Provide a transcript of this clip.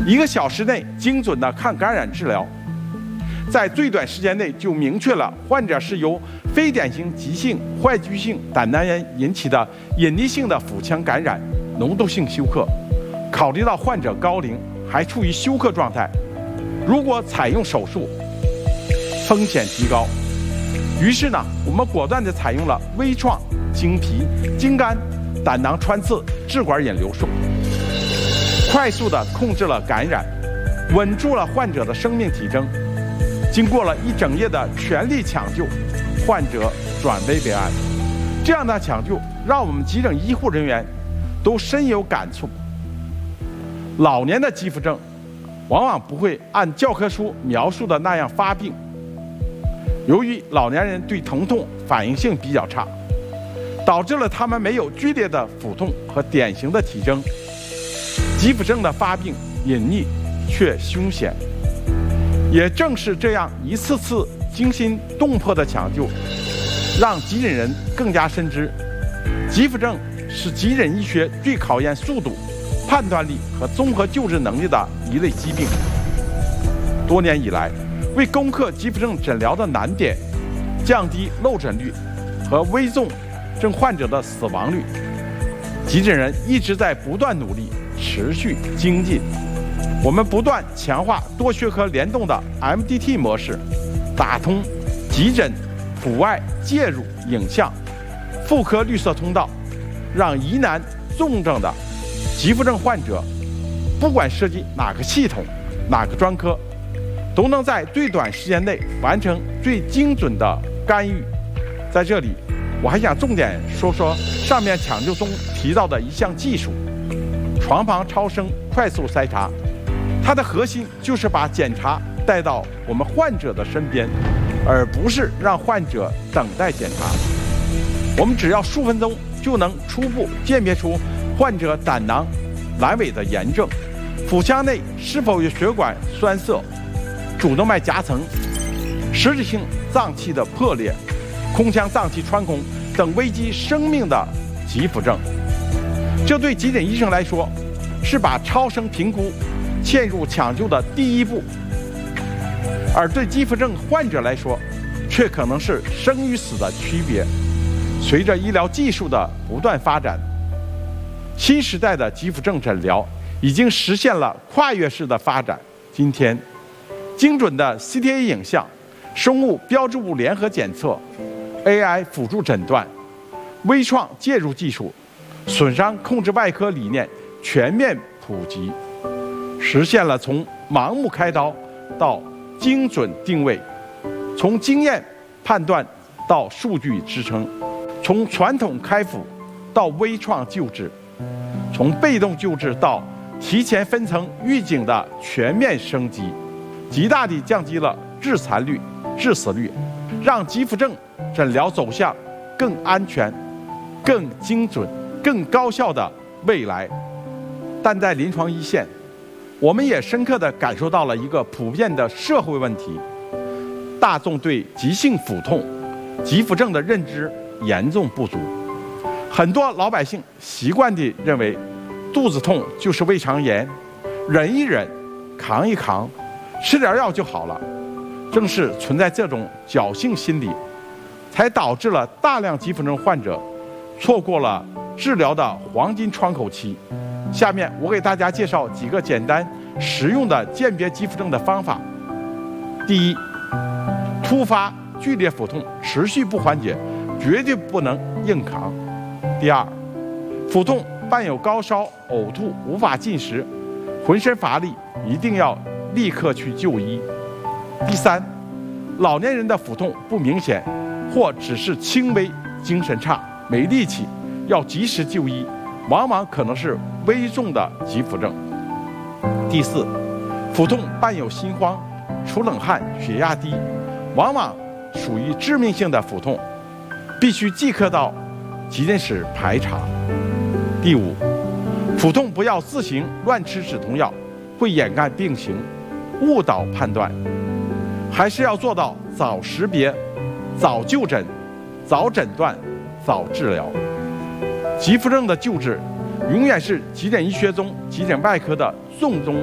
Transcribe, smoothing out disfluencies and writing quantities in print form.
1个小时内精准的抗感染治疗，在最短时间内就明确了患者是由非典型急性坏疽性胆囊炎引起的隐匿性的腹腔感染，浓度性休克。考虑到患者高龄还处于休克状态，如果采用手术，风险极高。于是呢，我们果断地采用了微创、经皮、经肝、胆囊穿刺支管引流术，快速地控制了感染，稳住了患者的生命体征。经过了1整夜的全力抢救，患者转危为安。这样的抢救让我们急诊医护人员都深有感触。老年的肌肤症往往不会按教科书描述的那样发病。由于老年人对疼痛反应性比较差，导致了他们没有剧烈的腹痛和典型的体征，肌肤症的发病隐匿却凶险。也正是这样一次次惊心动魄的抢救，让急诊人更加深知，肌肤症是急诊医学最考验速度、判断力和综合救治能力的一类疾病。多年以来，为攻克肌肤症诊疗的难点，降低漏诊率和危重症患者的死亡率，急诊人一直在不断努力，持续精进。我们不断强化多学科联动的 MDT 模式，打通急诊、普外、介入、影像、妇科绿色通道，让疑难重症的肌肤症患者，不管涉及哪个系统、哪个专科，都能在最短时间内完成最精准的干预。在这里，我还想重点说说上面抢救中提到的一项技术——床旁超声快速筛查。它的核心就是把检查带到我们患者的身边，而不是让患者等待检查。我们只要数分钟就能初步鉴别出患者胆囊阑尾的炎症，腹腔内是否有血管栓塞、主动脉夹层、实质性脏器的破裂、空腔脏器穿孔等危及生命的肌肤症。这对急诊医生来说，是把超声评估嵌入抢救的第一步，而对肌肤症患者来说，却可能是生与死的区别。随着医疗技术的不断发展，新时代的肌肤症诊疗已经实现了跨越式的发展。今天，精准的 CTA 影像、生物标志物联合检测、AI 辅助诊断、微创介入技术、损伤控制外科理念全面普及，实现了从盲目开刀到精准定位，从经验判断到数据支撑，从传统开腹到微创救治，从被动救治到提前分层预警的全面升级，极大地降低了致残率、致死率，让肌肤症诊疗走向更安全、更精准、更高效的未来。但在临床一线，我们也深刻地感受到了一个普遍的社会问题：大众对急性腹痛、肌肤症的认知严重不足。很多老百姓习惯地认为，肚子痛就是胃肠炎，忍一忍，扛一扛，吃点药就好了。正是存在这种侥幸心理，才导致了大量肌肤症患者错过了治疗的黄金窗口期。下面我给大家介绍几个简单实用的鉴别肌肤症的方法。第一，突发剧烈腹痛持续不缓解，绝对不能硬扛。第二，腹痛伴有高烧、呕吐、无法进食、浑身乏力，一定要立刻去就医。第三，老年人的腹痛不明显，或只是轻微精神差、没力气，要及时就医，往往可能是危重的肌肤症。第四，腹痛伴有心慌、出冷汗、血压低，往往属于致命性的腹痛，必须即刻到急诊室排查。第五，腹痛不要自行乱吃止痛药，会掩盖病情，误导判断，还是要做到早识别、早就诊、早诊断、早治疗。肌肤症的救治永远是急诊医学中急诊外科的重中